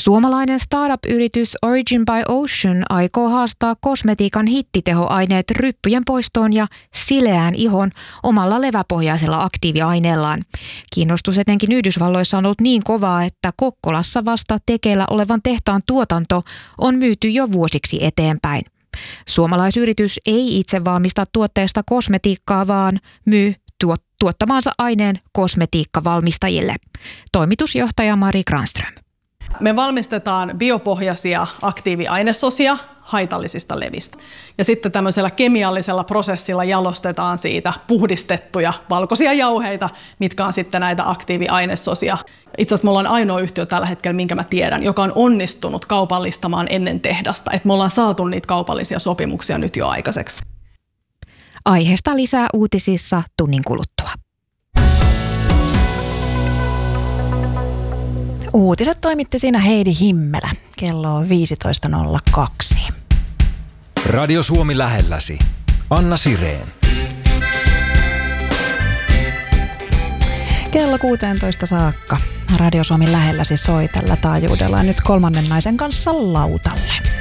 Suomalainen startup-yritys Origin by Ocean aikoo haastaa kosmetiikan hittitehoaineet ryppyjen poistoon ja sileään ihon omalla leväpohjaisella aktiiviaineellaan. Kiinnostus etenkin Yhdysvalloissa on ollut niin kovaa, että Kokkolassa vasta tekeillä olevan tehtaan tuotanto on myyty jo vuosiksi eteenpäin. Suomalaisyritys ei itse valmista tuotteesta kosmetiikkaa, vaan myy tuottamaansa aineen kosmetiikkavalmistajille. Toimitusjohtaja Mari Granström. Me valmistetaan biopohjaisia aktiiviainesosia haitallisista levistä. Ja sitten tämmöisellä kemiallisella prosessilla jalostetaan siitä puhdistettuja valkoisia jauheita, mitkä on sitten näitä aktiiviainesosia. Itse asiassa me ollaan ainoa yhtiö tällä hetkellä, minkä mä tiedän, joka on onnistunut kaupallistamaan ennen tehdasta. Että me ollaan saatu niitä kaupallisia sopimuksia nyt jo aikaiseksi. Aiheesta lisää uutisissa tunnin kuluttua. Uutiset toimitti siinä Heidi Himmelä. Kello on 15.02. Radio Suomi lähelläsi. Anna Sireen. Kello 16 saakka. Radio Suomi lähelläsi soi tällä taajuudella nyt kolmannen naisen kanssa lautalle.